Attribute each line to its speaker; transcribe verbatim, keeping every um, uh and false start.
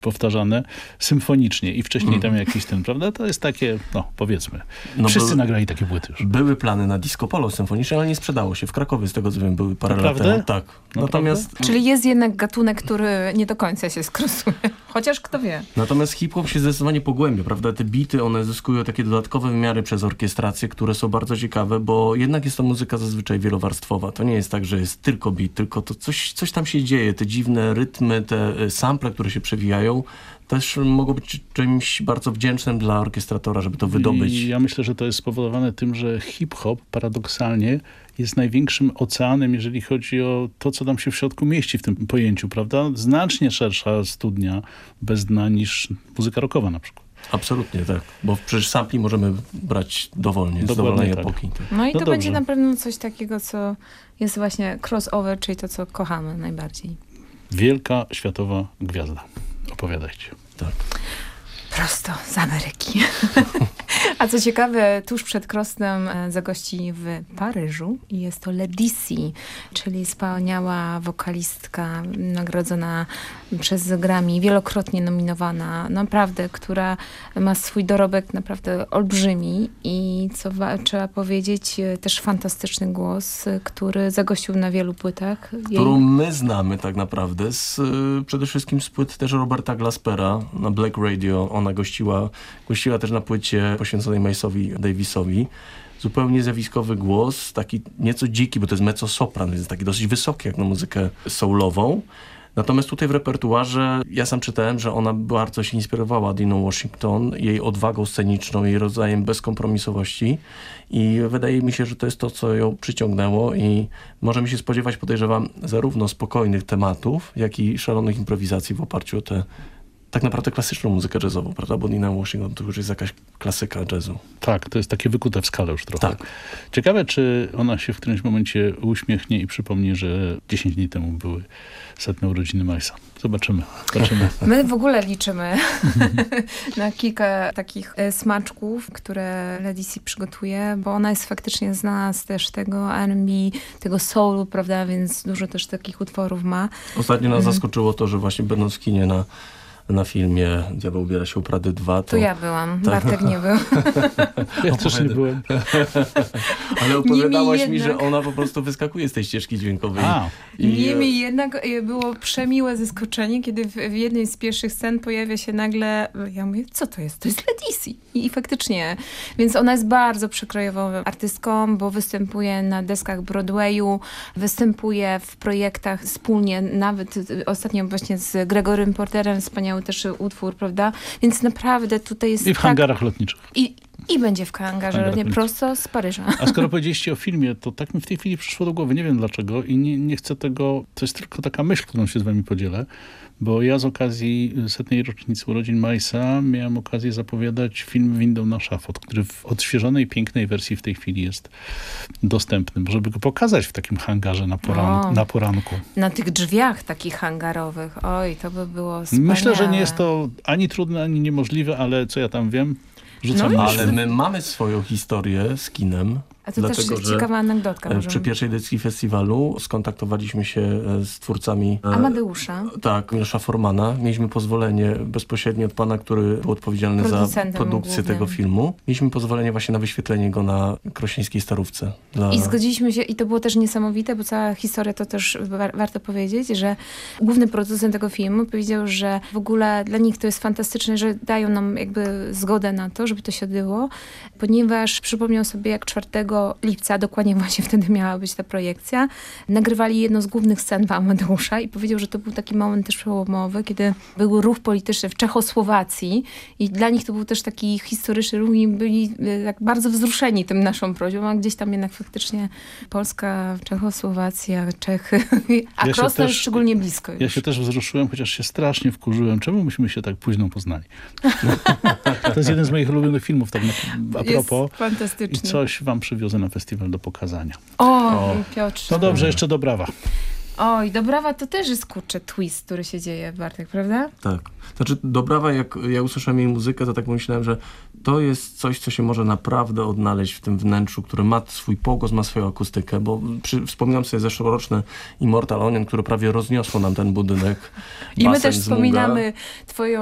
Speaker 1: powtarzane symfonicznie i wcześniej
Speaker 2: Mm.
Speaker 1: tam jakiś ten, prawda? To jest takie, no powiedzmy,
Speaker 2: No
Speaker 1: wszyscy
Speaker 2: były-
Speaker 1: nagrali takie płyty już.
Speaker 2: Były plany na disco polo symfoniczne, ale nie sprzedało się. W Krakowie, z tego co wiem, były parę lat
Speaker 1: Naprawdę?
Speaker 2: temu. Tak. Natomiast,
Speaker 3: Czyli jest jednak gatunek, który nie do końca się skrosuje. Chociaż kto wie.
Speaker 2: natomiast hip-hop się zdecydowanie pogłębia, prawda? Te bity, one zyskują takie dodatkowe wymiary przez orkiestrację, które są bardzo ciekawe, bo jednak jest to muzyka zazwyczaj wielowarstwowa. To nie jest tak, że jest tylko beat, tylko to coś, coś tam się dzieje. Te dziwne rytmy, te y, sample, które się przewijają, też mogą być czymś bardzo wdzięcznym dla orkiestratora, żeby to wydobyć.
Speaker 1: I ja myślę, że to jest spowodowane tym, że hip-hop paradoksalnie jest największym oceanem, jeżeli chodzi o to, co tam się w środku mieści w tym pojęciu, prawda? Znacznie szersza studnia bez dna niż muzyka rockowa na przykład.
Speaker 2: Absolutnie tak, bo przecież sampli możemy brać dowolnie, z
Speaker 1: Dokładnie
Speaker 2: dowolnej
Speaker 1: tak.
Speaker 2: epoki. Tak.
Speaker 3: No i
Speaker 1: No
Speaker 3: to
Speaker 1: dobrze.
Speaker 3: będzie na pewno coś takiego, co jest właśnie crossover, czyli to, co kochamy najbardziej.
Speaker 1: Wielka światowa gwiazda. Opowiadajcie.
Speaker 2: Tak.
Speaker 3: Prosto z Ameryki. A co ciekawe, tuż przed Krosnem e, zagości w Paryżu i jest to Ledisi, czyli wspaniała wokalistka nagrodzona przez Grammy, wielokrotnie nominowana, naprawdę, która ma swój dorobek naprawdę olbrzymi i co wa- trzeba powiedzieć, e, też fantastyczny głos, e, który zagościł na wielu płytach. Jej-
Speaker 2: Którą my znamy tak naprawdę z, y, przede wszystkim z płyt też Roberta Glaspera na Black Radio. Ona gościła, gościła też na płycie poświęconej Milesowi Davisowi. Zupełnie zjawiskowy głos, taki nieco dziki, bo to jest mezzo-sopran, więc taki dosyć wysoki jak na muzykę soulową. Natomiast tutaj w repertuarze, ja sam czytałem, że ona bardzo się inspirowała Diną Washington, jej odwagą sceniczną, jej rodzajem bezkompromisowości i wydaje mi się, że to jest to, co ją przyciągnęło i możemy się spodziewać, podejrzewam, zarówno spokojnych tematów, jak i szalonych improwizacji w oparciu o tę tak naprawdę klasyczną muzykę jazzową, prawda? Bo Nina Washington to już jest jakaś klasyka jazzu.
Speaker 1: Tak, to jest takie wykute w skale już trochę.
Speaker 2: Tak.
Speaker 1: Ciekawe, czy ona się w którymś momencie uśmiechnie i przypomni, że dziesięć dni temu były setne urodziny Milesa. Zobaczymy. Zobaczymy.
Speaker 3: My w ogóle liczymy na kilka takich e, smaczków, które Ledisi przygotuje, bo ona jest faktycznie znana z też tego R and B, tego soulu, prawda, więc dużo też takich utworów ma.
Speaker 2: Ostatnio nas zaskoczyło to, że właśnie będąc w kinie na, na filmie Diabeł ubiera się u Prady dwa, to...
Speaker 3: Tu ja byłam, Bartek nie był.
Speaker 1: Ja też nie byłem.
Speaker 2: Ale opowiadałaś mi,
Speaker 3: Niemniej
Speaker 2: że
Speaker 3: jednak-
Speaker 2: ona po prostu wyskakuje z tej ścieżki dźwiękowej.
Speaker 1: A,
Speaker 2: I,
Speaker 3: Niemniej jednak e, było przemiłe zaskoczenie, kiedy w, w jednej z pierwszych scen pojawia się nagle, ja mówię, co to jest? To jest Ledisi. I, I faktycznie, więc ona jest bardzo przekrojową artystką, bo występuje na deskach Broadwayu, występuje w projektach wspólnie, nawet e, ostatnio właśnie z Gregorym Porterem, wspaniały też utwór, prawda? Więc naprawdę tutaj jest
Speaker 1: i w
Speaker 3: tak...
Speaker 1: hangarach lotniczych.
Speaker 3: I, I będzie w hangarze,
Speaker 1: hangarach
Speaker 3: lotnie,
Speaker 1: lotniczych.
Speaker 3: prosto z Paryża.
Speaker 1: A skoro powiedzieliście o filmie, to tak mi w tej chwili przyszło do głowy, nie wiem dlaczego i nie, nie chcę tego, to jest tylko taka myśl, którą się z wami podzielę, bo ja z okazji setnej rocznicy urodzin Milesa miałem okazję zapowiadać film Windą na szafot, który w odświeżonej, pięknej wersji w tej chwili jest dostępny, żeby go pokazać w takim hangarze na, poran
Speaker 3: O.
Speaker 1: na poranku.
Speaker 3: Na tych drzwiach takich hangarowych, oj, to by było wspaniałe.
Speaker 1: Myślę, że nie jest to ani trudne, ani niemożliwe, ale co ja tam wiem, rzucam
Speaker 3: No i-
Speaker 1: myśl.
Speaker 2: Ale my mamy swoją historię z kinem.
Speaker 3: A to
Speaker 2: dlatego,
Speaker 3: też
Speaker 2: że
Speaker 3: ciekawa anegdotka.
Speaker 2: e,
Speaker 3: Możemy...
Speaker 2: Przy pierwszej edycji festiwalu skontaktowaliśmy się e, z twórcami e,
Speaker 3: Amadeusza.
Speaker 2: Tak, Miłosza Formana. Mieliśmy pozwolenie bezpośrednio od pana, który był odpowiedzialny za
Speaker 3: Producentem
Speaker 2: produkcję
Speaker 3: głównym.
Speaker 2: tego filmu. Mieliśmy pozwolenie właśnie na wyświetlenie go na Krośnieńskiej Starówce. Dla...
Speaker 3: I zgodziliśmy się, i to było też niesamowite, bo cała historia, to też wa- warto powiedzieć, że główny producent tego filmu powiedział, że w ogóle dla nich to jest fantastyczne, że dają nam jakby zgodę na to, żeby to się odbyło, ponieważ przypomniał sobie, jak czwartego lipca, dokładnie właśnie wtedy miała być ta projekcja, nagrywali jedną z głównych scen w Amadeusza i powiedział, że to był taki moment też przełomowy, kiedy był ruch polityczny w Czechosłowacji i dla nich to był też taki historyczny ruch i byli e, tak bardzo wzruszeni tym naszą prośbą, a gdzieś tam jednak faktycznie Polska, Czechosłowacja, Czechy, a
Speaker 1: Ja się
Speaker 3: Krosno jest
Speaker 1: też-
Speaker 3: szczególnie blisko już.
Speaker 1: Ja się też wzruszyłem, chociaż się strasznie wkurzyłem. Czemu myśmy się tak późno poznali? To jest jeden z moich ulubionych filmów, tak na, a propos.
Speaker 3: Jest fantastyczny.
Speaker 1: I coś wam przywiozę na festiwal do pokazania.
Speaker 3: O,
Speaker 1: O.
Speaker 3: Piotrze.
Speaker 1: No dobrze, jeszcze do brawa.
Speaker 3: Oj, Dobrawa to też jest, kurczę, twist, który się dzieje, Bartek, prawda?
Speaker 2: Tak. Znaczy Dobrawa, jak ja usłyszałem jej muzykę, to tak myślałem, że to jest coś, co się może naprawdę odnaleźć w tym wnętrzu, które ma swój pogłos, ma swoją akustykę, bo przy, wspominam sobie zeszłoroczne Immortal Onion, które prawie rozniosło nam ten budynek.
Speaker 3: I my
Speaker 2: Basen
Speaker 3: też
Speaker 2: z Muga.
Speaker 3: wspominamy twoją